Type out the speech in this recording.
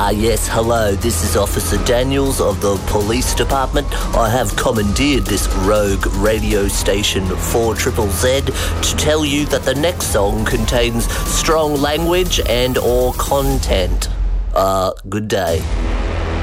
Yes, hello, this is Officer Daniels of the Police Department. I have commandeered this rogue radio station 4ZZZ to tell you that the next song contains strong language and or content. Good day.